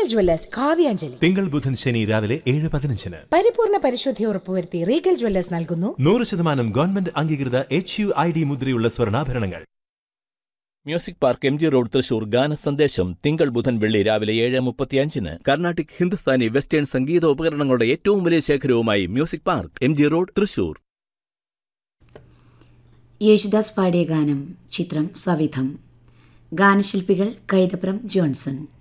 Jewellers Kavyanjali. തിങ്കൾ ബുധൻ ശനി രാവിലെ 7:15. പരിപൂർണ പരിശുദ്ധി ഉറപ്പുവരുത്തി റീഗൽ ജ്വല്ലേഴ്സ് നൽകുന്നു 100% ഗവൺമെന്റ് അംഗീകൃത HUID മുദ്രയുള്ള സ്വർണ്ണാഭരണങ്ങൾ. Music park MG road Thrissur ഗാന സന്ദേശം തിങ്കൾ ബുധൻ വെള്ളി രാവിലെ 7:35. കർണാട്ടിക് ഹിന്ദുസ്ഥാനി വെസ്റ്റേൺ സംഗീത ഉപകരണങ്ങളുടെ ഏറ്റവും വലിയ ശേഖരവുമായി music park MG road Thrissur. Yesudas പാടിയ ഗാനം ചിത്രം സവിധം. ഗാനശില്പികൾ കൈതപ്രം ജോൺസൺ.